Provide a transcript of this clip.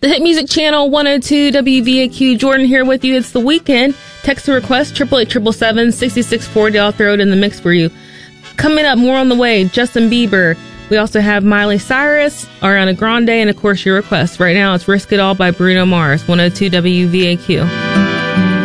The Hit Music Channel, 102 WVAQ. Jordan here with you. It's the weekend. Text a request, 888-777-6640. I'll throw it in the mix for you. Coming up, more on the way, Justin Bieber. We also have Miley Cyrus, Ariana Grande, and of course your request. Right now, it's Risk It All by Bruno Mars, 102 WVAQ.